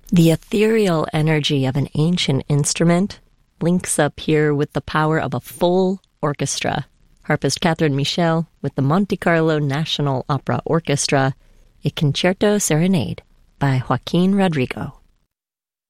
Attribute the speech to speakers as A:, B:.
A: The ethereal energy of an ancient instrument links up here with the power of a full orchestra. Harpist Catherine Michel with the Monte Carlo National Opera Orchestra, a Concerto Serenade by Joaquin Rodrigo.